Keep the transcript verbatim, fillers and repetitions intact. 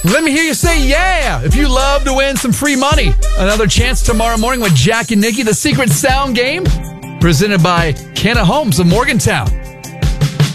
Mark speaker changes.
Speaker 1: Let me hear you say yeah if you love to win some free money. Another chance tomorrow morning with Jack and Nikki, the Secret Sound Game, presented by Kenna Holmes of Morgantown.